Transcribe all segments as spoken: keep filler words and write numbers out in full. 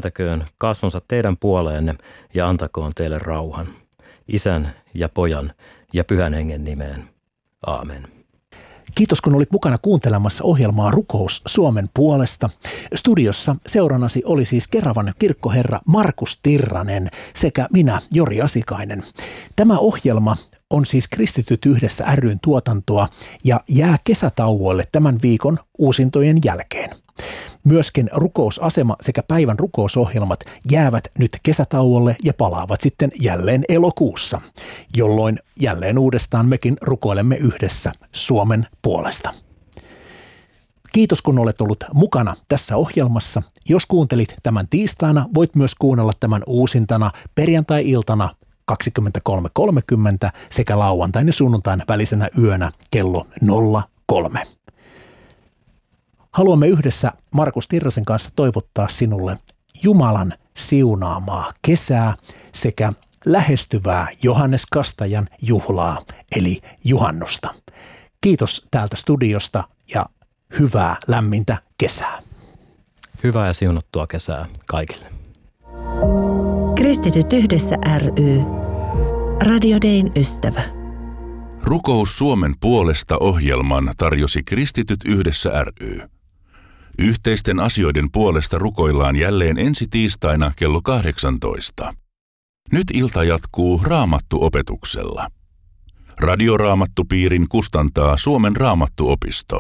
kääntäköön kasvonsa teidän puoleenne ja antakoon teille rauhan. Isän ja Pojan ja Pyhän Hengen nimeen. Aamen. Kiitos, kun olit mukana kuuntelemassa ohjelmaa Rukous Suomen puolesta. Studiossa seurannasi oli siis Keravan kirkkoherra Markus Tirranen sekä minä, Jori Asikainen. Tämä ohjelma on siis Kristityt yhdessä ry:n tuotantoa ja jää kesätauoille tämän viikon uusintojen jälkeen. Myöskin rukousasema sekä päivän rukousohjelmat jäävät nyt kesätauolle ja palaavat sitten jälleen elokuussa, jolloin jälleen uudestaan mekin rukoilemme yhdessä Suomen puolesta. Kiitos, kun olet ollut mukana tässä ohjelmassa. Jos kuuntelit tämän tiistaina, voit myös kuunnella tämän uusintana perjantai-iltana kaksikymmentäkolme kolmekymmentä sekä lauantain ja sunnuntain välisenä yönä kello nolla kolme. Haluamme yhdessä Markus Tirrasen kanssa toivottaa sinulle Jumalan siunaamaa kesää sekä lähestyvää Johannes Kastajan juhlaa eli juhannusta. Kiitos täältä studiosta ja hyvää lämmintä kesää. Hyvää ja siunattua kesää kaikille. Kristityt yhdessä ry. Radio Dayn ystävä. Rukous Suomen puolesta -ohjelman tarjosi Kristityt yhdessä ry. Yhteisten asioiden puolesta rukoillaan jälleen ensi tiistaina kello kahdeksantoista. Nyt ilta jatkuu Raamattu-opetuksella. Radioraamattupiirin kustantaa Suomen Raamattuopisto.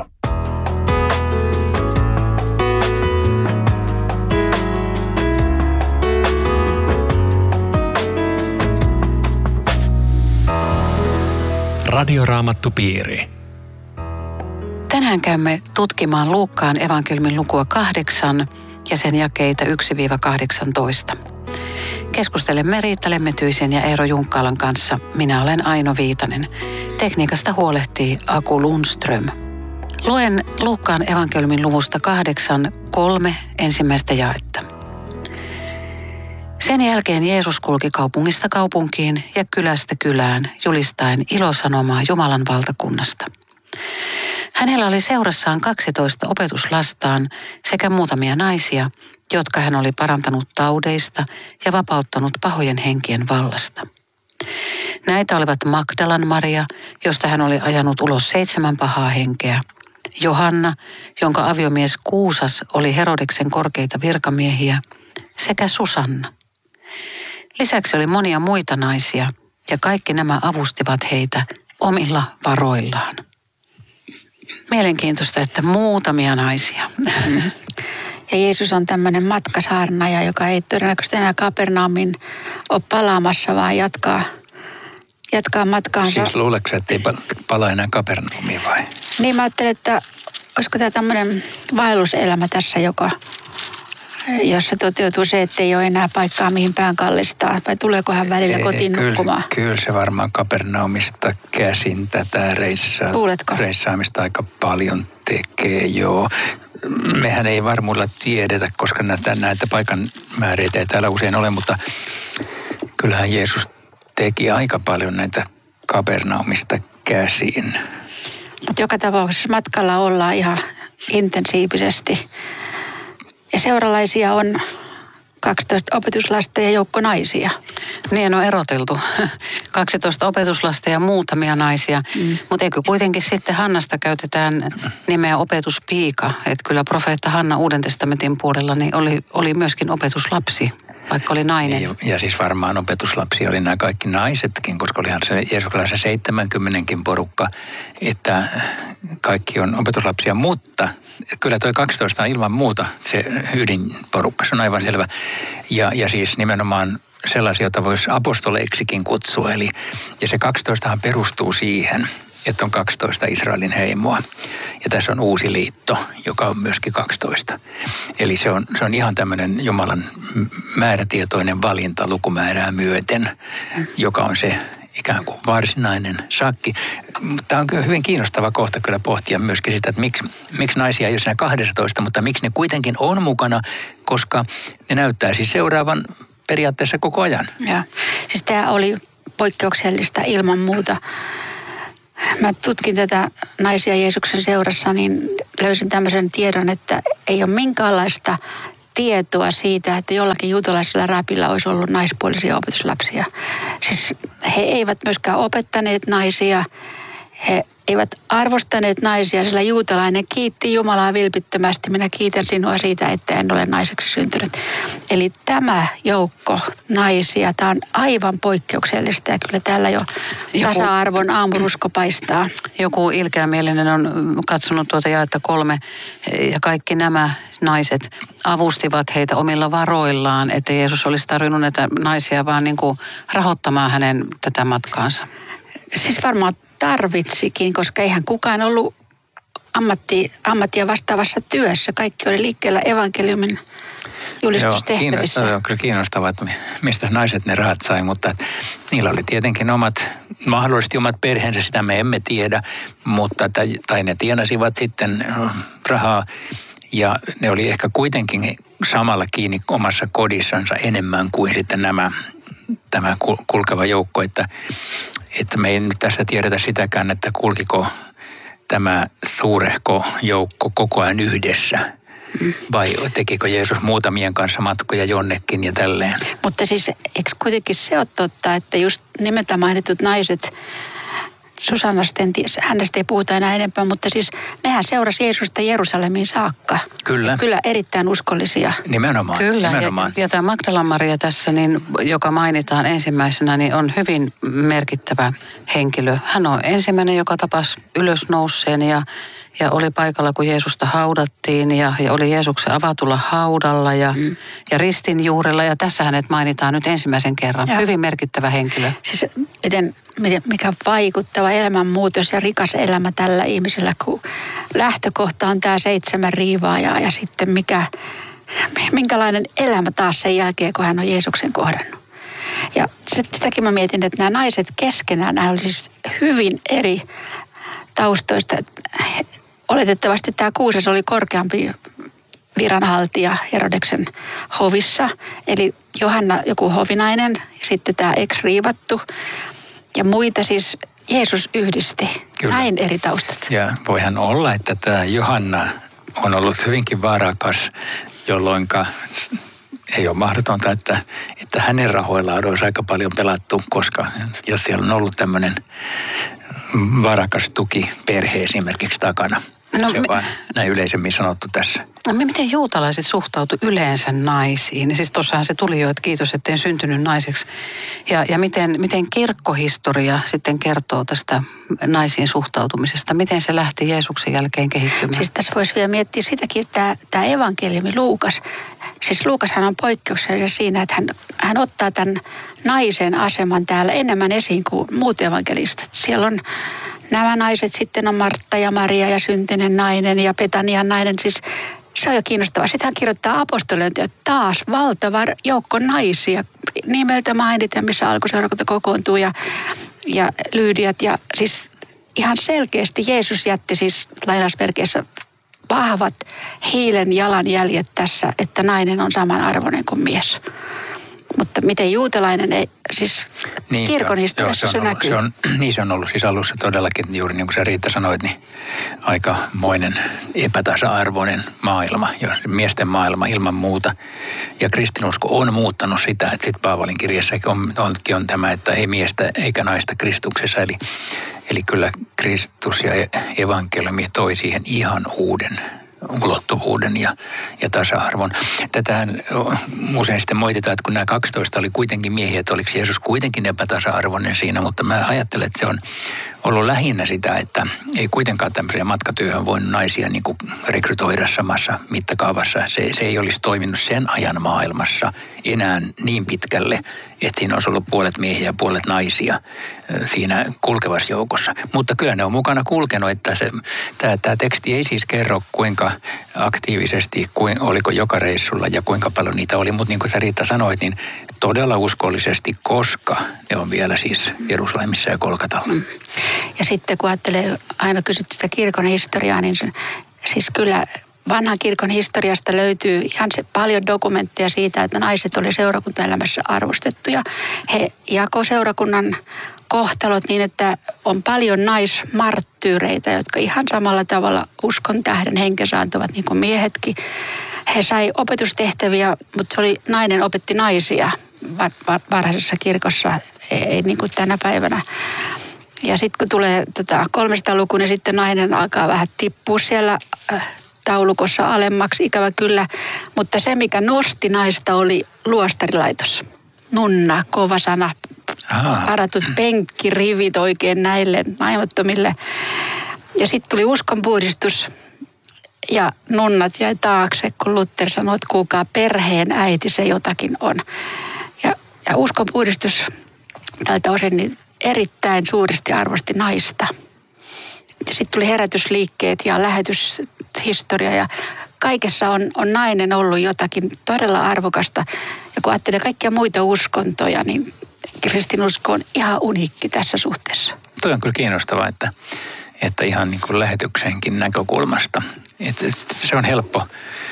Radioraamattupiiri. Tänään käymme tutkimaan Luukkaan evankeliumin lukua kahdeksan ja sen jakeita yksi kahdeksantoista. Keskustelemme Riitta Lemmetyisen ja Eero Junkkaalan kanssa. Minä olen Aino Viitanen. Tekniikasta huolehtii Aku Lundström. Luen Luukkaan evankeliumin luvusta kahdeksan kolme ensimmäistä jaetta. Sen jälkeen Jeesus kulki kaupungista kaupunkiin ja kylästä kylään julistaen ilosanomaa Jumalan valtakunnasta. Hänellä oli seurassaan kaksitoista opetuslastaan sekä muutamia naisia, jotka hän oli parantanut taudeista ja vapauttanut pahojen henkien vallasta. Näitä olivat Magdalan Maria, josta hän oli ajanut ulos seitsemän pahaa henkeä, Johanna, jonka aviomies Kuusas oli Herodeksen korkeita virkamiehiä, sekä Susanna. Lisäksi oli monia muita naisia, ja kaikki nämä avustivat heitä omilla varoillaan. Mielenkiintoista, että muutamia naisia. Ja Jeesus on tämmöinen matkasaarnaaja, joka ei todennäköisesti enää Kapernaumin ole palaamassa, vaan jatkaa, jatkaa matkaansa. Siis luuletko, että ei palaa enää Kapernaumiin vai? Niin mä ajattelin, että olisiko tämä tämmöinen vaelluselämä tässä, joka, jossa toteutuu se, että ei ole enää paikkaa mihin pään kallistaa. Vai tuleeko hän välillä kotiin kyllä, nukkumaan? Kyllä se varmaan Kapernaumista käsin tätä reissaa, reissaamista aika paljon tekee, joo. Mehän ei varmuudella tiedetä, koska näitä, näitä paikan määreitä ei täällä usein ole, mutta kyllähän Jeesus teki aika paljon näitä Kapernaumista käsin. Mutta joka tapauksessa matkalla ollaan ihan intensiivisesti. Ja seuralaisia on kaksitoista opetuslasta ja joukko naisia. Niin on eroteltu. kaksitoista opetuslasta ja muutamia naisia. Mm. Mutta eikö kuitenkin sitten Hannasta käytetään nimeä opetuspiika. Että kyllä profeetta Hanna Uuden testamentin puolella niin oli, oli myöskin opetuslapsi, vaikka oli nainen. Ja, ja siis varmaan opetuslapsi oli nämä kaikki naisetkin, koska olihan se Jeesuksella se seitsemänkymmenenkin porukka, että kaikki on opetuslapsia, mutta kyllä toi kaksitoista on ilman muuta se ydinporukka, se on aivan selvä. Ja, ja siis nimenomaan sellaisia, joita voisi apostoleiksikin kutsua. Eli, ja se kaksitoistahan perustuu siihen, että on kaksitoista Israelin heimoa. Ja tässä on uusi liitto, joka on myöskin kaksitoista. Eli se on, se on ihan tämmöinen Jumalan määrätietoinen valinta lukumäärää myöten, joka on se ikään kuin varsinainen sakki. Tämä on kyllä hyvin kiinnostava kohta kyllä pohtia myöskin sitä, että miksi, miksi naisia ei ole siinä kahdessatoista, mutta miksi ne kuitenkin on mukana, koska ne näyttää siis seuraavan periaatteessa koko ajan. Joo. Siis tämä oli poikkeuksellista ilman muuta. Mä tutkin tätä naisia Jeesuksen seurassa, niin löysin tämmöisen tiedon, että ei ole minkäänlaista tietoa siitä, että jollakin juutalaisella räpillä olisi ollut naispuolisia opetuslapsia. Siis he eivät myöskään opettaneet naisia, he eivät arvostaneet naisia, sillä juutalainen kiitti Jumalaa vilpittömästi. Minä kiitän sinua siitä, että en ole naiseksi syntynyt. Eli tämä joukko naisia, tämä on aivan poikkeuksellista ja kyllä täällä jo tasa-arvon aamurusko paistaa. Joku ilkeämielinen on katsonut tuota jaetta kolme ja kaikki nämä naiset avustivat heitä omilla varoillaan, että Jeesus olisi tarvinnut näitä naisia vaan niin kuin rahoittamaan hänen tätä matkaansa. Siis varmaan tarvitsikin, koska eihän kukaan ollut ammatti, ammattia vastaavassa työssä. Kaikki oli liikkeellä evankeliumin julistustehtävissä. Joo, kyllä kiinnostavaa, mistä naiset ne rahat sai, mutta niillä oli tietenkin omat, mahdollisesti omat perheensä, sitä me emme tiedä, mutta tai ne tienasivat sitten rahaa ja ne oli ehkä kuitenkin samalla kiinni omassa kodissansa enemmän kuin sitten nämä, tämä kulkeva joukko, että Että me ei nyt tästä tiedetä sitäkään, että kulkiko tämä suurehko joukko koko ajan yhdessä. Vai tekikö Jeesus muutamien kanssa matkoja jonnekin ja tälleen. Mutta siis eikö kuitenkin se ole totta, että just nimeltä mainitut naiset, Susannasta, hänestä ei puhuta enää enempää, mutta siis nehän seurasi Jeesusta Jerusalemiin saakka. Kyllä. Kyllä erittäin uskollisia. Nimenomaan. Kyllä, nimenomaan. Ja, ja tämä Magdalan Maria tässä, niin, joka mainitaan ensimmäisenä, niin on hyvin merkittävä henkilö. Hän on ensimmäinen, joka tapasi ylösnouseen ja, ja oli paikalla, kun Jeesusta haudattiin ja, ja oli Jeesuksen avatulla haudalla ja, mm. ja ristin juurella. Ja tässä hänet mainitaan nyt ensimmäisen kerran. Ja. Hyvin merkittävä henkilö. Siis miten... mikä vaikuttava elämänmuutos ja rikas elämä tällä ihmisellä, kun lähtökohta on tämä seitsemän riivaajaa ja sitten mikä, minkälainen elämä taas sen jälkeen, kun hän on Jeesuksen kohdannut. Ja sitäkin mä mietin, että nämä naiset keskenään, nämä oli siis hyvin eri taustoista. Oletettavasti tämä Kuuses oli korkeampi viranhaltija Herodeksen hovissa, eli Johanna joku hovinainen ja sitten tämä ex-riivattu. Ja muita siis Jeesus yhdisti. Kyllä. Näin eri taustat. Ja voihan olla, että tämä Johanna on ollut hyvinkin varakas, jolloin ei ole mahdotonta, että, että hänen rahoillaan olisi aika paljon pelattu, koska jos siellä on ollut tämmöinen varakas tuki perhe esimerkiksi takana. No, se on me... vaan näin yleisemmin sanottu tässä. No miten juutalaiset suhtautu yleensä naisiin? Siis tuossahan se tuli jo, että kiitos, etten syntynyt naiseksi. Ja, ja miten, miten kirkkohistoria sitten kertoo tästä naisiin suhtautumisesta? Miten se lähti Jeesuksen jälkeen kehittymään? Siis tässä voisi vielä miettiä sitäkin, että tämä evankeliumi Luukas. Siis Luukashan on poikkeuksellinen siinä, että hän, hän ottaa tämän naisen aseman täällä enemmän esiin kuin muut evankelistat. Siellä on nämä naiset, sitten on Martta ja Maria ja syntinen nainen ja Betanian nainen. Siis se on jo kiinnostavaa. Sitten hän kirjoittaa apostoliointia taas valtava joukko naisia nimeltä mainiten, missä alkuseurakunta kokoontuu ja, ja Lyydiat. Ja siis ihan selkeästi Jeesus jätti siis lainausmerkeissä vahvat hiilen jalanjäljet tässä, että nainen on samanarvoinen kuin mies. Mutta miten juutalainen ei, siis niin, kirkon historiassa se, se näkyy. Se on, niin se on ollut siis alussa todellakin, juuri niin kuin sä Riitta sanoit, niin aikamoinen epätasa-arvoinen maailma, miesten maailma ilman muuta. Ja kristinusko on muuttanut sitä, että sitten Paavalin kirjassakin on, onkin on tämä, että ei miestä eikä naista Kristuksessa. Eli, eli kyllä Kristus ja evankeliumi toi siihen ihan uuden ulottuvuuden ja, ja tasa-arvon. Tätähän usein sitten moititaan, että kun nämä kaksitoista oli kuitenkin miehiä, että oliko Jeesus kuitenkin epätasa-arvoinen siinä, mutta mä ajattelen, että se on ollut lähinnä sitä, että ei kuitenkaan tämmöisiä matkatyöhön voinut naisia niin kuin rekrytoida samassa mittakaavassa. Se, se ei olisi toiminut sen ajan maailmassa enää niin pitkälle, että siinä olisi ollut puolet miehiä ja puolet naisia siinä kulkevassa joukossa. Mutta kyllä ne on mukana kulkenut, että se, tämä, tämä teksti ei siis kerro kuinka aktiivisesti, kuin, oliko joka reissulla ja kuinka paljon niitä oli. Mutta niin kuin sä Riitta sanoit, niin todella uskollisesti, koska ne on vielä siis Jerusalemissa ja Golgatalla. Mm. Ja sitten kun ajattelee, aina kysyt sitä kirkon historiaa, niin se, siis kyllä vanhan kirkon historiasta löytyy ihan se paljon dokumentteja siitä, että naiset oli seurakuntaelämässä arvostettuja. He jakoi seurakunnan kohtalot niin, että on paljon naismarttyyreitä, jotka ihan samalla tavalla uskon tähden henkensä antavat niin kuin miehetkin. he sai opetustehtäviä, mutta se oli nainen opetti naisia var, var, varhaisessa kirkossa, ei, ei niin kuin tänä päivänä. Ja sitten kun tulee tota, kolmesataa luku, niin sitten nainen alkaa vähän tippua siellä äh, taulukossa alemmaksi, ikävä kyllä. Mutta se, mikä nosti naista, oli luostarilaitos. Nunna, kova sana, varatut penkkirivit oikein näille naimattomille. Ja sitten tuli uskonpuhdistus ja nunnat jäi taakse, kun Luther sanoi, että kuulkaa, perheen äiti se jotakin on. Ja, ja uskonpuhdistus tältä osin niin erittäin suuresti arvosti naista. Sitten tuli herätysliikkeet ja lähetyshistoria ja kaikessa on, on nainen ollut jotakin todella arvokasta. Ja kun ajattelee kaikkia muita uskontoja, niin kristinusko on ihan uniikki tässä suhteessa. Toi on kyllä kiinnostavaa, että, että ihan niin kuin lähetyksenkin näkökulmasta. Että se on helppo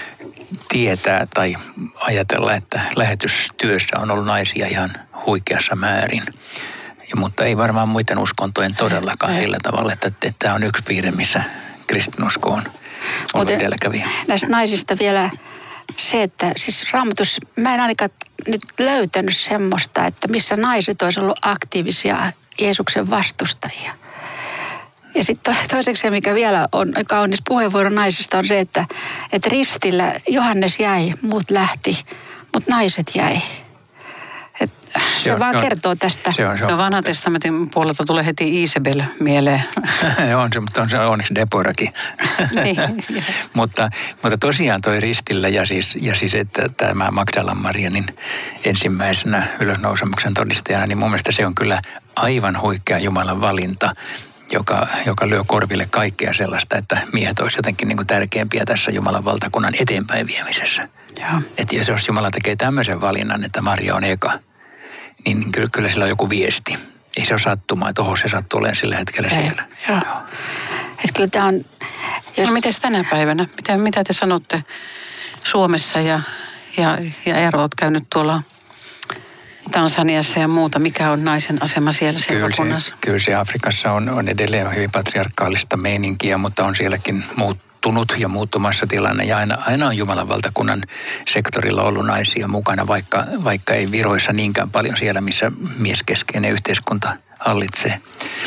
tietää tai ajatella, että lähetystyössä on ollut naisia ihan huikeassa määrin. Ja, mutta ei varmaan muiden uskontojen todellakaan sillä tavalla, että, että tämä on yksi piirre, missä kristinusko on ollut edelläkävijä. Näistä naisista vielä se, että siis Raamatus, mä en ainakaan nyt löytänyt semmoista, että missä naiset olisi ollut aktiivisia Jeesuksen vastustajia. Ja sitten toiseksi, mikä vielä on kaunis puheenvuoro naisista, on se, että, että ristillä Johannes jäi, muut lähti, mutta naiset jäi. Et se, se on, vaan on, kertoo tästä. Se on, se on. No Vanhan testamentin puolelta tulee heti Iisabel mieleen. on se, mutta on se onneksi Deporakin. niin, mutta, mutta tosiaan toi ristillä ja siis, ja siis että tämä Magdalan Marianin ensimmäisenä ylösnousemuksen todistajana, niin mun mielestä se on kyllä aivan huikea Jumalan valinta, joka, joka lyö korville kaikkea sellaista, että miehet olisi jotenkin niin kuin tärkeämpiä tässä Jumalan valtakunnan eteenpäin viemisessä. Joo. Että jos Jumala tekee tämmöisen valinnan, että Maria on eka, niin kyllä, kyllä sillä on joku viesti. Ei se ole sattumaa, että oho, se sattuu olemaan sillä hetkellä Ei, siellä. Joo. Joo. Että kyllä tämä on... Jos... No mites tänä päivänä? Mitä, mitä te sanotte Suomessa ja, ja, ja Eero, olet käynyt tuolla Tansaniassa ja muuta. Mikä on naisen asema siellä seurakunnassa? Kyllä, kyllä se Afrikassa on, on edelleen hyvin patriarkaalista meininkiä, mutta on sielläkin muuttunut ja muuttumassa tilanne. Ja aina, aina on Jumalan valtakunnan sektorilla ollut naisia mukana, vaikka, vaikka ei viroissa niinkään paljon siellä, missä mieskeskeinen yhteiskunta hallitsee.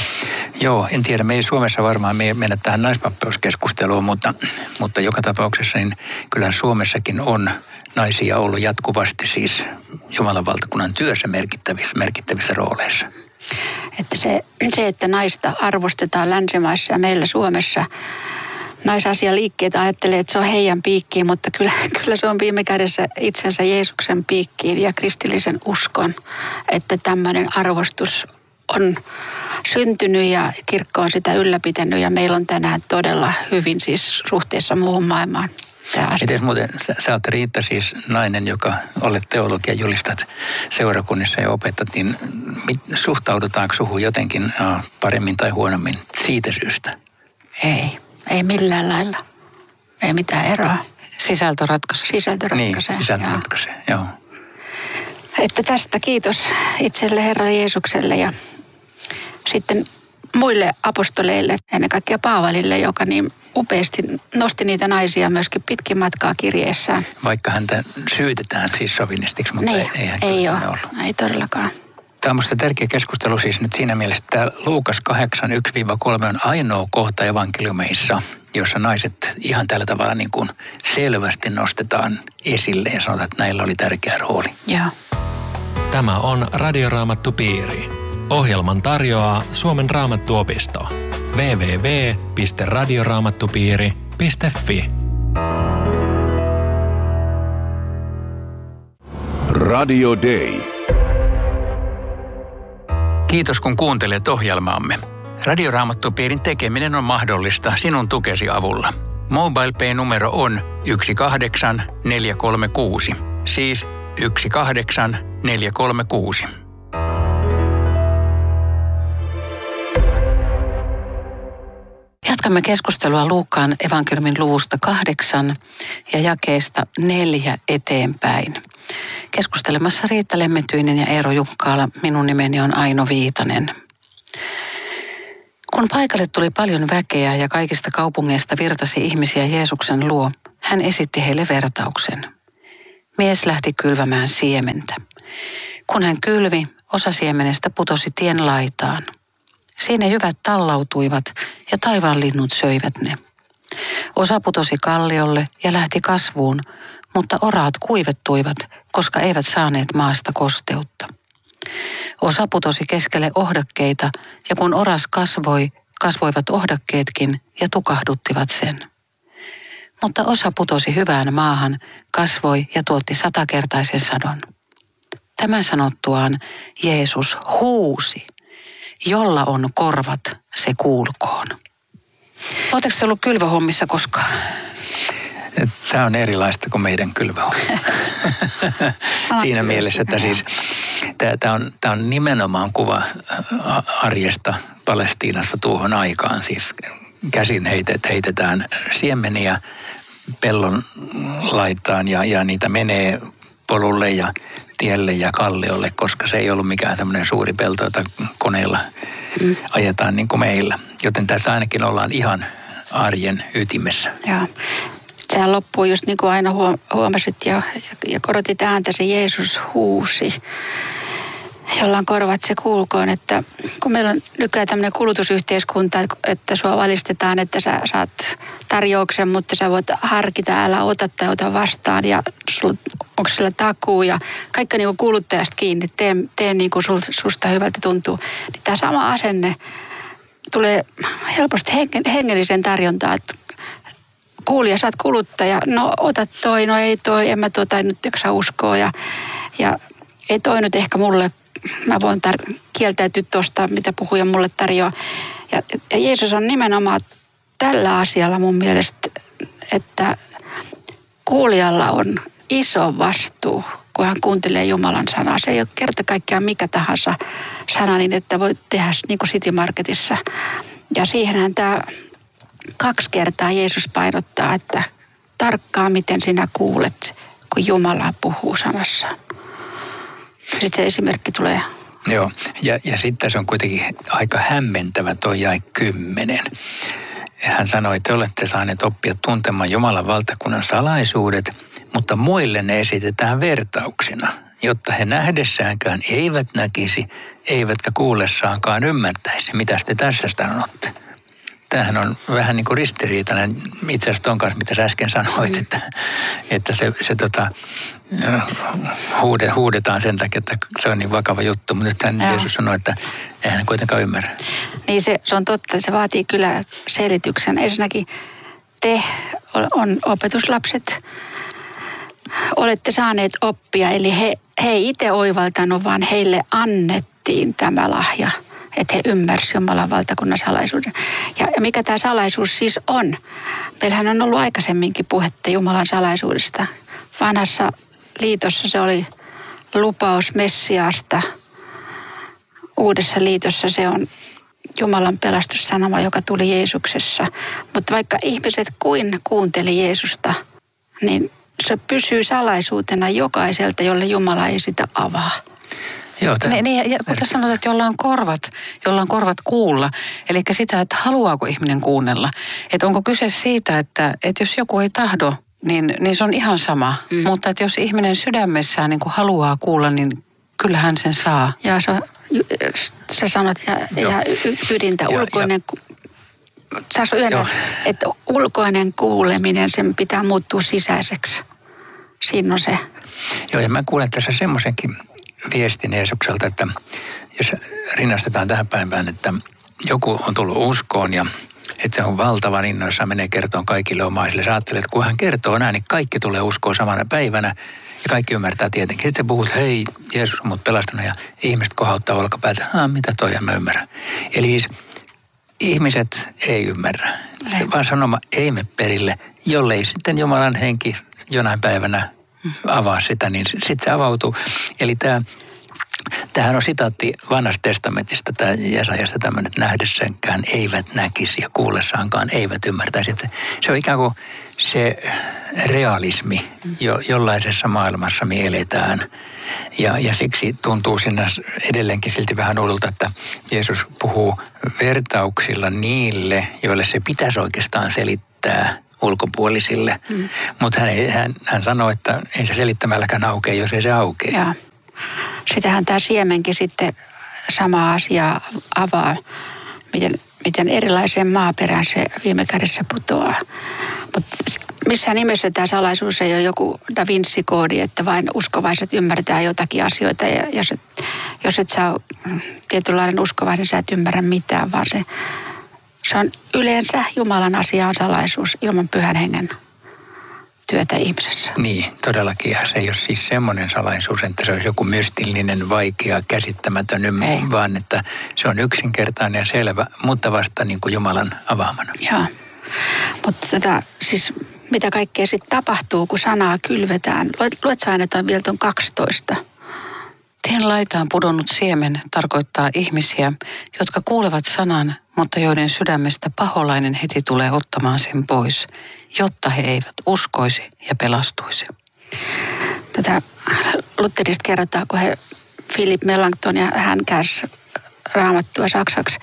Joo, en tiedä. Me ei Suomessa varmaan me mennä tähän naispapeuskeskusteluun, mutta, mutta joka tapauksessa niin kyllä Suomessakin on naisia ollut jatkuvasti siis Jumalan valtakunnan työssä merkittävissä, merkittävissä rooleissa. Että se, se, että naista arvostetaan länsimaissa ja meillä Suomessa, naisasialiikkeet ajattelee, että se on heidän piikkiin, mutta kyllä, kyllä se on viime kädessä itsensä Jeesuksen piikkiin ja kristillisen uskon, että tämmöinen arvostus on syntynyt ja kirkko on sitä ylläpitänyt ja meillä on tänään todella hyvin siis suhteessa muuhun maailmaan. Miten muuten, sä, sä oot Riitta siis nainen, joka olet teologia julistat seurakunnissa ja opetat, niin mit, suhtaudutaanko suhun jotenkin uh, paremmin tai huonommin siitä syystä? Ei, ei millään lailla. Ei mitään eroa. Sisältö ratkaisee. Sisältö ratkaisee. Niin, sisältö ratkaisee, joo. Että tästä kiitos itselle Herra Jeesukselle ja sitten muille apostoleille, ennen kaikkea Paavalille, joka niin upeasti nosti niitä naisia myöskin pitkin matkaa kirjeessään. Vaikka häntä syytetään siis sovinistiksi, mutta niin, ei, ei hän ei ole, ollut. Ei todellakaan. Tämä on minusta tärkeä keskustelu siis nyt siinä mielessä, että Luukas kahdeksan yksi kolme on ainoa kohta evankeliumeissa, jossa naiset ihan tällä tavalla niin kuin selvästi nostetaan esille ja sanotaan, että näillä oli tärkeä rooli. Joo. Tämä on Radioraamattupiiri. Ohjelman tarjoaa Suomen Raamattuopisto. double-u double-u double-u piste radioraamattupiiri piste fi Radio Day. Kiitos kun kuuntelet ohjelmaamme. Radioraamattupiirin tekeminen on mahdollista sinun tukesi avulla. MobilePay-numero on yksi kahdeksan neljä kolme kuusi, siis yksi kahdeksan neljä kolme kuusi. Jatkamme keskustelua Luukkaan evankeliumin luvusta kahdeksan ja jakeesta neljä eteenpäin. Keskustelemassa Riitta Lemmetyinen ja Eero Jukkaala. Minun nimeni on Aino Viitanen. Kun paikalle tuli paljon väkeä ja kaikista kaupungeista virtasi ihmisiä Jeesuksen luo, hän esitti heille vertauksen. Mies lähti kylvämään siementä. Kun hän kylvi, osa siemenestä putosi tien laitaan. Siinä jyvät tallautuivat ja taivaan linnut söivät ne. Osa putosi kalliolle ja lähti kasvuun, mutta oraat kuivettuivat, koska eivät saaneet maasta kosteutta. Osa putosi keskelle ohdakkeita, ja kun oras kasvoi, kasvoivat ohdakkeetkin ja tukahduttivat sen. Mutta osa putosi hyvään maahan, kasvoi ja tuotti satakertaisen sadon. Tämän sanottuaan Jeesus huusi, jolla on korvat, se kuulkoon. Oletteko te ollut kylvöhommissa koskaan? Tämä on erilaista kuin meidän kylvöhomma. Siinä mielessä, että siis tämä on, tämä on nimenomaan kuva arjesta Palestiinassa tuohon aikaan. Siis käsin heitet, heitetään siemeniä pellon laitaan ja, ja niitä menee polulle ja tielle ja kalliolle, koska se ei ollut mikään tämmöinen suuri pelto, jota koneella mm. ajetaan niin kuin meillä. Joten tässä ainakin ollaan ihan arjen ytimessä. Joo. Sehän loppuu just niin kuin aina huomasit ja, ja, ja korotit ääntä, se Jeesus huusi, jolla on korvat se kuulkoon, että kun meillä on nykyään tämmöinen kulutusyhteiskunta, että sua valistetaan, että sä saat tarjouksen, mutta sä voit harkita, älä ota tai ota vastaan ja sul, onko sillä takuu ja kaikki niin kuin kuluttajasta kiinni, tee, tee niin kuin sul, susta hyvältä tuntuu. Niin tämä sama asenne tulee helposti hengellisen tarjontaan, että kuulija, sä oot kuluttaja, no ota toi, no ei toi, en mä tota nyt jaksa uskoa ja, ja ei toi nyt ehkä mulle, mä voin tar- kieltäytyä tuosta, mitä puhuja mulle tarjoaa. Ja, ja Jeesus on nimenomaan tällä asialla mun mielestä, että kuulijalla on iso vastuu, kun hän kuuntelee Jumalan sanaa. Se ei ole kerta kaikkiaan mikä tahansa sana, niin että voi tehdä niin kuin City Marketissa. Ja siihenhän tämä kaksi kertaa Jeesus painottaa, että tarkkaa miten sinä kuulet, kun Jumala puhuu sanassaan. Sitten se esimerkki tulee. Joo, ja, ja sitten se on kuitenkin aika hämmentävä toi jae kymmenen. Hän sanoi, että te olette saaneet oppia tuntemaan Jumalan valtakunnan salaisuudet, mutta muille ne esitetään vertauksina, jotta he nähdessäänkään eivät näkisi, eivätkä kuullessaankaan ymmärtäisi, mitä te tässä sanotte. Tämähän on vähän niin kuin ristiriitainen itse asiassa ton kanssa, mitä sä äsken sanoit, mm. että, että se, se tota, huude, huudetaan sen takia, että se on niin vakava juttu. Mutta nyt hän Jeesus sanoi, että eihän kuitenkaan ymmärrä. Niin se, se on totta, se vaatii kyllä selityksen. Ensinnäkin te on opetuslapset, olette saaneet oppia, eli he, he ei itse oivaltanut, vaan heille annettiin tämä lahja. Että he ymmärsivät Jumalan valtakunnan salaisuuden. Ja, ja mikä tämä salaisuus siis on? Meillähän on ollut aikaisemminkin puhetta Jumalan salaisuudesta. Vanhassa liitossa se oli lupaus Messiaasta. Uudessa liitossa se on Jumalan pelastussanoma, joka tuli Jeesuksessa. Mutta vaikka ihmiset kuin kuunteli Jeesusta, niin se pysyy salaisuutena jokaiselta, jolle Jumala ei sitä avaa. Joo, tämän... niin, ja kuten sanotaan, että jolla on korvat, jolla on korvat kuulla. Eli sitä, että haluaako ihminen kuunnella. Että onko kyse siitä, että, että jos joku ei tahdo, niin, niin se on ihan sama. Mm. Mutta että jos ihminen sydämessään niin kuin haluaa kuulla, niin kyllähän sen saa. Ja sä, sä sanot ja, ja ydintä, ja, ulkoinen... Ja... Sä yhden, että ulkoinen kuuleminen, sen pitää muuttua sisäiseksi. Siinä on se. Joo, ja mä kuulen tässä semmoisenkin viestin Jeesukselta, että jos rinnastetaan tähän päivään, että joku on tullut uskoon ja että se on valtavan innoissaan, menee kertoon kaikille omaisille. Sä ajattelet, että kun hän kertoo näin, niin kaikki tulee uskoon samana päivänä ja kaikki ymmärtää tietenkin. Sitten sä puhut, hei, Jeesus on mut pelastanut ja ihmiset kohauttaa olkapäätä. Haa, mitä toi, en mä ymmärrä. Eli siis ihmiset ei ymmärrä. Se vaan sanoma ei mene perille, jollei sitten Jumalan henki jonain päivänä avaa sitä, niin sitten se avautuu. Eli tämä, tämähän on sitaatti Vanhasta testamentista, tämä Jesajasta tämmöinen, että nähdessänkään eivät näkisi ja kuullessaankaan eivät ymmärtäisi. Että se on ikään kuin se realismi, jo, jollaisessa maailmassa me eletään. Ja, ja siksi tuntuu sinä edelleenkin silti vähän oudolta, että Jeesus puhuu vertauksilla niille, joille se pitäisi oikeastaan selittää ulkopuolisille. Mm. Mutta hän, hän, hän sanoo, että ei se selittämälläkään aukea, jos ei se aukea. Ja sitähän tämä siemenkin sitten sama asia avaa, miten, miten erilaiseen maaperään se viime kädessä putoaa. Mutta missään nimessä tämä salaisuus ei ole joku Da Vinci-koodi, että vain uskovaiset ymmärtää jotakin asioita. Ja jos et, jos et saa tietynlainen uskovainen, sä et ymmärrä mitään, vaan se, se on yleensä Jumalan asiaan salaisuus ilman Pyhän Hengen työtä ihmisessä. Niin, todellakin. Ja se ei ole siis semmoinen salaisuus, että se olisi joku mystillinen, vaikea, käsittämätön, ei. Vaan että se on yksinkertainen ja selvä, mutta vasta niin kuin Jumalan avaamana. Joo, mutta tota, siis mitä kaikkea sitten tapahtuu, kun sanaa kylvetään? Luet, luet sä aina, että on vielä tuon kaksitoista. Tien laitaan pudonnut siemen tarkoittaa ihmisiä, jotka kuulevat sanan, mutta joiden sydämestä paholainen heti tulee ottamaan sen pois, jotta he eivät uskoisi ja pelastuisi. Tätä Lutherista kerrotaan, kun he, Philip Melanchthon ja hän käänsi Raamattua saksaksi,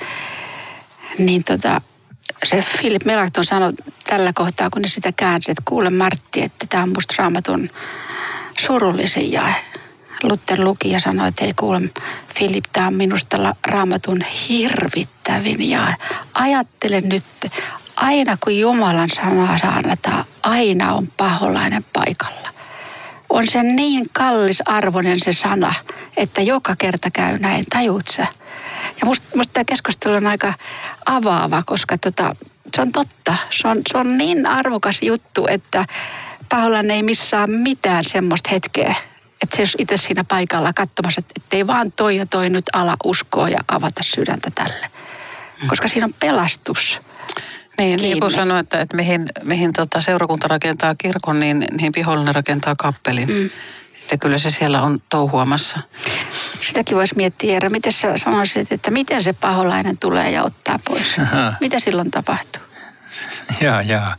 niin tota, se Philip Melanchthon sanoi tällä kohtaa, kun ne sitä käänsi, että kuule Martti, että tämä on musta Raamatun surullisin jae. Luther luki ja sanoi, että ei kuule Philip, tämä on minusta Raamatun hirvittävin jae. Ajattele nyt, aina kun Jumalan sanaa saarnataan, aina on paholainen paikalla. On se niin kallisarvoinen se sana, että joka kerta käy näin, tajuut sä? Ja musta, musta tämä keskustelu on aika avaava, koska tota, se on totta. Se on, se on niin arvokas juttu, että paholainen ei missään mitään semmoista hetkeä, että se olisi itse siinä paikalla katsomassa, että ei vaan toi ja toi nyt ala uskoa ja avata sydäntä tälle. Koska siinä on pelastus. Niin, niin kuin sanoin, että, että mihin, mihin tota seurakunta rakentaa kirkon, niin, niin vihollinen rakentaa kappelin. Mm. Että kyllä se siellä on touhuamassa. Sitäkin voisi miettiä, Eera, miten sä sanoisit, että miten se paholainen tulee ja ottaa pois? Aha. Mitä silloin tapahtuu? Jaa, jaa.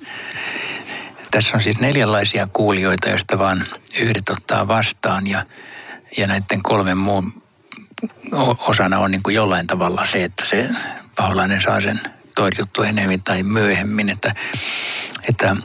Tässä on siis neljänlaisia kuulijoita, joista vaan yhdet ottaa vastaan ja, ja näiden kolmen muun osana on niin kuin jollain tavalla se, että se paholainen saa sen torjuttu enemmän tai myöhemmin, että, että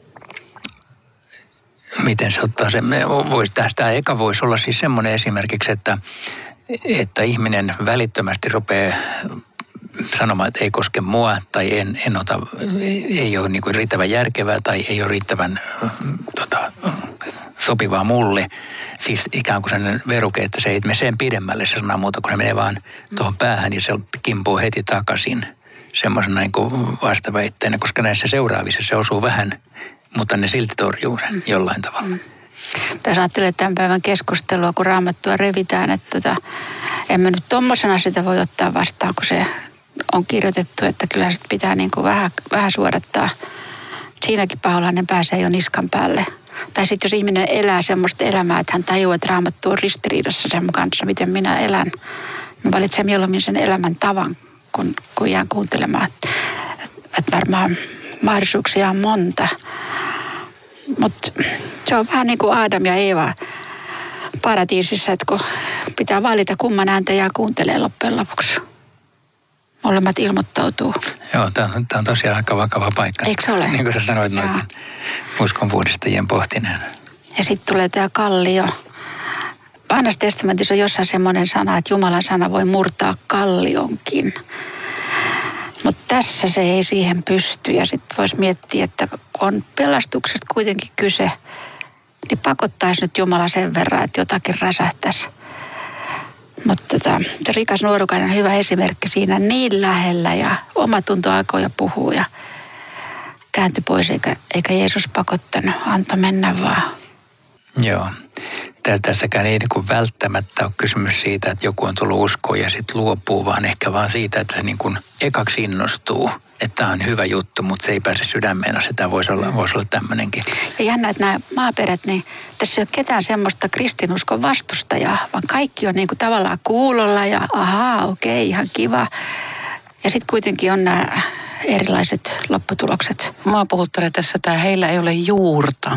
miten se ottaa sen. Vois, tästä eka voisi olla siis semmoinen esimerkiksi, että, että ihminen välittömästi rupeaa sanomaan, että ei koske mua tai en, en ota, ei ole niin kuin riittävän järkevää tai ei ole riittävän tota, sopivaa mulle. Siis ikään kuin sellainen veruke, että se ei mene sen pidemmälle se sana muuta, kun se menee vaan tuohon päähän ja se kimpuu heti takaisin semmoisena niin kuin vastaväitteenä, koska näissä seuraavissa se osuu vähän, mutta ne silti torjuu sen jollain tavalla. Mm. Tässä ajattelee tämän päivän keskustelua, kun Raamattua revitään, että tota, en mä nyt tommosena sitä voi ottaa vastaan, kun se on kirjoitettu, että kyllä sit pitää niin kuin vähän, vähän suodattaa. Siinäkin paholainen pääsee jo niskan päälle. Tai sitten jos ihminen elää semmoista elämää, että hän tajuaa, että Raamattu on ristiriidassa sen kanssa, miten minä elän. Mä valitsen mieluummin sen elämän tavan, kun, kun jään kuuntelemaan. Että et varmaan mahdollisuuksia on monta. Mutta se on vähän niin kuin Aadam ja Eeva paratiisissa, että kun pitää valita kumman ääntä ja kuuntelee loppujen lopuksi. Molemmat ilmoittautuu. Joo, tämä on, on tosiaan aika vakava paikka. Eikö se ole? Niin kuin sä sanoit noiden uskonpuhdistajien pohtineen. Ja sitten tulee tämä kallio. Vanhassa testamentissa on jossain semmoinen sana, että Jumalan sana voi murtaa kallionkin. Mutta tässä se ei siihen pysty. Ja sitten voisi miettiä, että kun on pelastuksesta kuitenkin kyse, niin pakottaisi nyt Jumala sen verran, että jotakin räsähtäisi. Mutta tota, rikas nuorukainen on hyvä esimerkki siinä niin lähellä ja omatunto alkoi jo puhua ja kääntyi pois eikä, eikä Jeesus pakottanut, antoi mennä vaan. Joo. Tässäkään ei niin välttämättä ole kysymys siitä, että joku on tullut uskoon ja sitten luopuu, vaan ehkä vaan siitä, että se niin kuin ekaksi innostuu, että tämä on hyvä juttu, mutta se ei pääse sydämeen. Sitä voisi olla, voisi olla tämmöinenkin. Ja jännä, että nämä maaperät, niin tässä ei ole ketään semmoista kristinuskon vastustajaa, vaan kaikki on niin kuin tavallaan kuulolla ja ahaa, okei, ihan kiva. Ja sitten kuitenkin on nämä erilaiset lopputulokset. Mua puhuttelee tässä tämä, heillä ei ole juurta.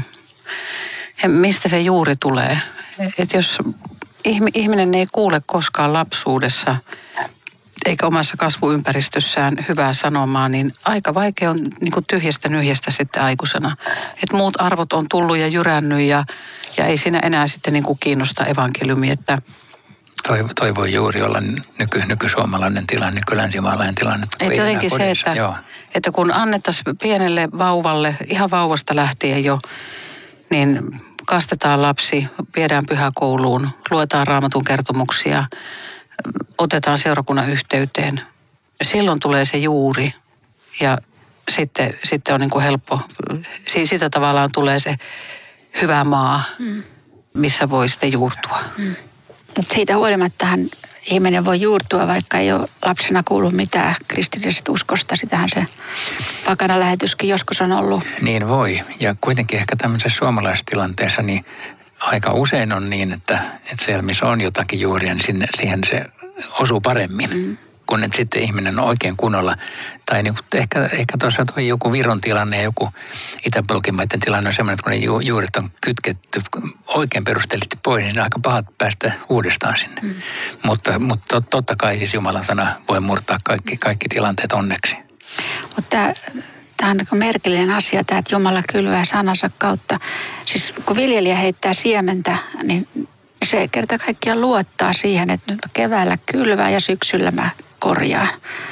He, mistä se juuri tulee? Että jos ihminen ei kuule koskaan lapsuudessa eikä omassa kasvuympäristössään hyvää sanomaa, niin aika vaikea on niin kuin tyhjästä nyhjästä sitten aikuisena. Että muut arvot on tullut ja jyrännyt ja, ja ei siinä enää sitten niin kuin kiinnosta evankeliumi, että Toi, toi voi juuri olla nyky, nykysuomalainen tilanne, nykylänsimaalainen tilanne. Että jotenkin se, että, että kun annettaisiin pienelle vauvalle, ihan vauvasta lähtien jo, niin kastetaan lapsi, viedään pyhäkouluun, luetaan Raamatun kertomuksia, otetaan seurakunnan yhteyteen. Silloin tulee se juuri ja sitten, sitten on niin kuin helppo, siitä tavallaan tulee se hyvä maa, missä voi sitten juurtua. Mm. Mutta siitä huolimattahan ihminen voi juurtua, vaikka ei ole lapsena kuullut mitään kristillisestä uskosta. Sitähän se pakana lähetyskin joskus on ollut. Niin voi. Ja kuitenkin ehkä tämmöisessä suomalaisessa tilanteessa niin aika usein on niin, että, että siellä missä on jotakin juuria, niin sinne, siihen se osuu paremmin. Mm. Kun että sitten ihminen on oikein kunnolla. Tai niin, ehkä, ehkä tuossa toi joku Viron tilanne ja joku Itä-Blokin maiden tilanne on semmoinen, että kun ne ju, juuret on kytketty oikein perusteellisesti pois, niin aika pahat päästä uudestaan sinne. Mm. Mutta, mutta totta kai siis Jumalan sana voi murtaa kaikki, kaikki tilanteet onneksi. Mutta tämä on merkillinen asia, tämä, että Jumala kylvää sanansa kautta. Siis kun viljelijä heittää siementä, niin se kerta kaikkiaan luottaa siihen, että nyt keväällä kylvää ja syksyllä mä korjaan.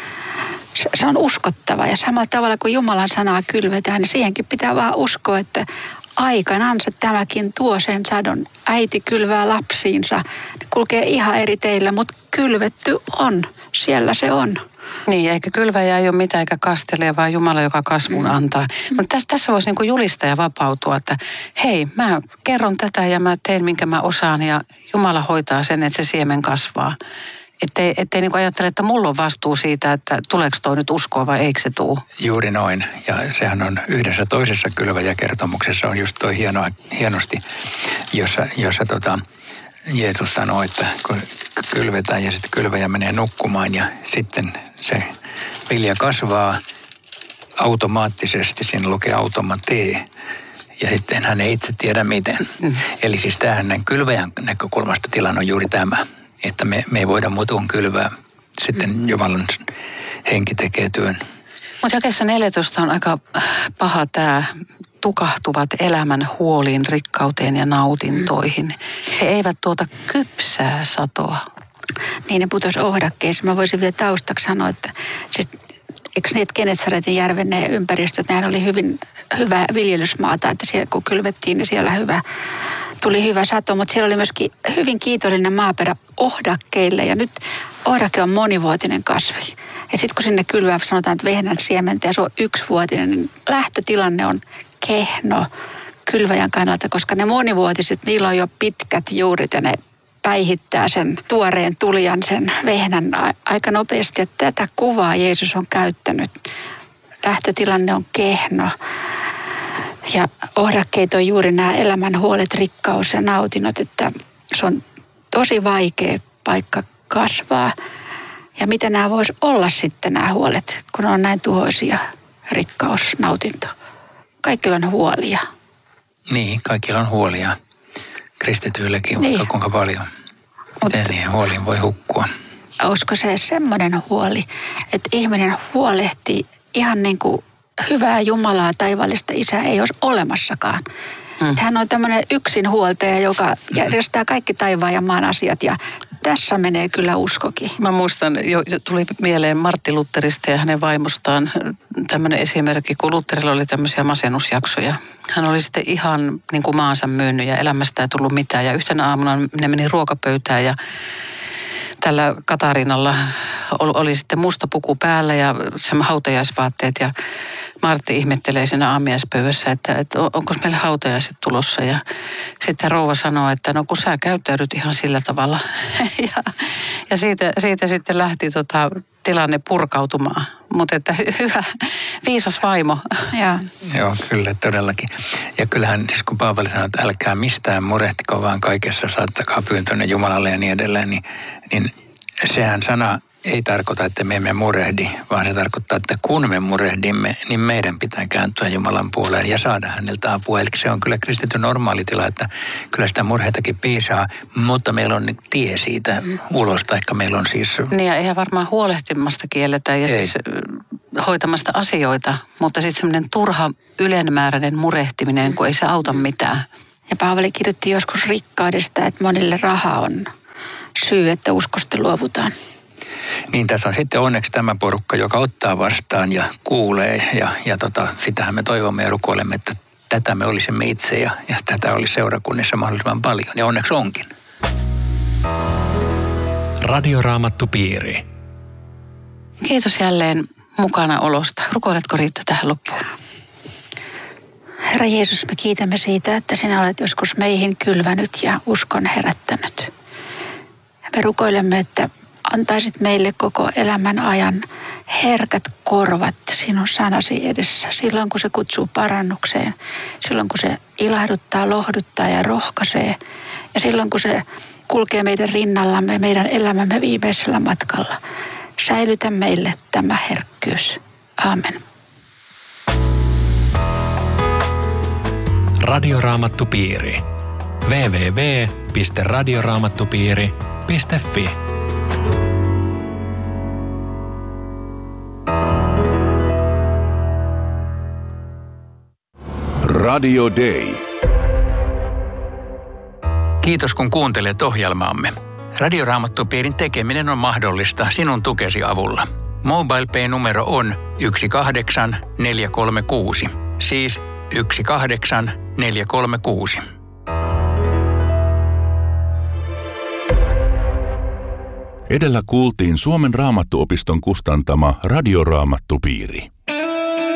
Se, se on uskottava ja samalla tavalla kuin Jumalan sanaa kylvetään, niin siihenkin pitää vaan uskoa, että aikanansa tämäkin tuo sen sadon. Äiti kylvää lapsiinsa, ne kulkee ihan eri teillä, mutta kylvetty on, siellä se on. Niin, eikä kylväjä ei ole mitään eikä kastele, vaan Jumala, joka kasvun antaa. Mm. Mutta tässä, tässä voisi niinku julistaa ja vapautua, että hei, mä kerron tätä ja mä teen minkä mä osaan ja Jumala hoitaa sen, että se siemen kasvaa. Ettei, ettei niinku ajattele, että mulla on vastuu siitä, että tuleeko toi nyt uskoa vai eikö se tuu. Juuri noin. Ja sehän on yhdessä toisessa kylväjäkertomuksessa on just toi hieno, hienosti, jossa, jossa tota, Jeesus sanoo, että kun kylvetään ja sitten kylväjä menee nukkumaan ja sitten se vilja kasvaa automaattisesti, siinä lukee automatee ja sitten hän ei itse tiedä miten. Mm. Eli siis tähän kylväjän näkökulmasta tilanne on juuri tämä, että me, me ei voida muuta kuin kylvää. Sitten mm. Jumalan henki tekee työn. Mutta jakeessa neljätoista on aika paha tämä tukahtuvat elämän huoliin, rikkauteen ja nautintoihin. He eivät tuota kypsää satoa. Niin ne putosi ohdakkeissa. Mä voisin vielä taustaksi sanoa, että siis, eikö ne Genesaretin järven ne ympäristöt, nehän oli hyvin hyvä viljelysmaata, että siellä kun kylvettiin, niin siellä hyvä, tuli hyvä sato, mutta siellä oli myöskin hyvin kiitollinen maaperä ohdakkeille ja nyt ohdake on monivuotinen kasvi. Ja sitten kun sinne kylvää sanotaan, että vehnän siementä ja se on yksivuotinen, niin lähtötilanne on kehno kylväjän kannalta, koska ne monivuotiset, niillä on jo pitkät juurit ja ne päihittää sen tuoreen tulijan, sen vehnän aika nopeasti. Ja tätä kuvaa Jeesus on käyttänyt. Lähtötilanne on kehno. Ja ohdakkeet on juuri nämä elämän huolet, rikkaus ja nautinnot, että se on tosi vaikea paikka kasvaa. Ja mitä nämä vois olla sitten nämä huolet, kun on näin tuhoisia, rikkaus, nautinto. Kaikilla on huolia. Niin, kaikilla on huolia. Kristityilläkin, niin. Vaikka kuinka paljon. Miten Mut, niihin huoliin voi hukkua? Olisiko se semmoinen huoli, että ihminen huolehtii ihan niin kuin hyvää Jumalaa, taivaallista Isää ei olisi olemassakaan. Hmm. Hän on tämmöinen yksinhuoltaja, joka järjestää kaikki taivaan ja maan asiat ja tässä menee kyllä uskokin. Mä muistan, jo, tuli mieleen Martti Lutterista ja hänen vaimostaan tämmöinen esimerkki, kun Lutterilla oli tämmöisiä masennusjaksoja. Hän oli sitten ihan niin kuin maansa myynyt ja elämästä ei tullut mitään ja yhtenä aamuna ne meni ruokapöytään ja tällä Katarinalla oli sitten musta puku päällä ja semmoinen hautajaisvaatteet ja Martti ihmettelee siinä aamiaispöydässä, että, että onko meillä hautajaiset tulossa ja sitten rouva sanoo, että no kun sä käyttäydyt ihan sillä tavalla ja, ja siitä, siitä sitten lähti tota, tilanne purkautumaan, mutta että hy, hyvä, viisas vaimo. Ja. Joo, kyllä todellakin. Ja kyllähän siis kun Paavali sanoi, että älkää mistään murehtiko, vaan kaikessa saattakaa pyyntönne Jumalalle ja niin edelleen, niin, niin sehän sana ei tarkoita, että me emme murehdi, vaan se tarkoittaa, että kun me murehdimme, niin meidän pitää kääntyä Jumalan puoleen ja saada häneltä apua. Eli se on kyllä kristityn normaali tila, että kyllä sitä murheitakin piisaa, mutta meillä on tie siitä ulos, taikka meillä on siis... Niin ja eihän varmaan huolehtimasta kielletä ja siis hoitamasta asioita, mutta sitten semmoinen turha ylenmääräinen murehtiminen, kun ei se auta mitään. Ja Paavali kirjoitti joskus rikkaudesta, että monille raha on syy, että uskosta luovutaan. Niin tässä on sitten onneksi tämä porukka, joka ottaa vastaan ja kuulee ja, ja tota, sitähän me toivomme ja rukoilemme, että tätä me olisimme itse ja, ja tätä olisi seurakunnissa mahdollisimman paljon ja onneksi onkin. Radioraamattupiiri. Kiitos jälleen mukana olosta. Rukoiletko Riitta tähän loppuun? Herra Jeesus, me kiitämme siitä, että sinä olet joskus meihin kylvänyt ja uskon herättänyt. Me rukoilemme, että antaisit meille koko elämän ajan herkät korvat sinun sanasi edessä. Silloin kun se kutsuu parannukseen, silloin kun se ilahduttaa, lohduttaa ja rohkaisee. Ja silloin kun se kulkee meidän rinnallamme, meidän elämämme viimeisellä matkalla. Säilytä meille tämä herkkyys. Aamen. Radioraamattupiiri. double-u double-u double-u piste radioraamattupiiri piste fi Radio Day. Kiitos kun kuuntelet ohjelmaamme. Radioraamattupiirin tekeminen on mahdollista sinun tukesi avulla. MobilePay-numero on yksi kahdeksan neljä kolme kuusi, siis yksi kahdeksan neljä kolme kuusi. Edellä kuultiin Suomen Raamattuopiston kustantama Radioraamattupiiri.